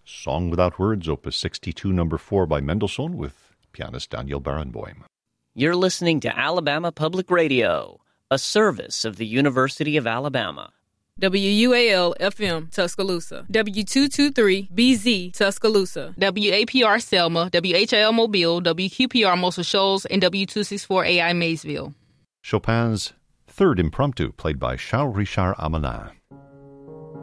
Song Without Words, Opus 62, number 4 by Mendelssohn with pianist Daniel Barenboim. You're listening to Alabama Public Radio, a service of the University of Alabama. WUAL-FM, Tuscaloosa. W223-BZ, Tuscaloosa. WAPR Selma, WHIL Mobile, WQPR Muscle Shoals, and W264AI Maysville. Chopin's Third Impromptu, played by Charles Richard Amelin.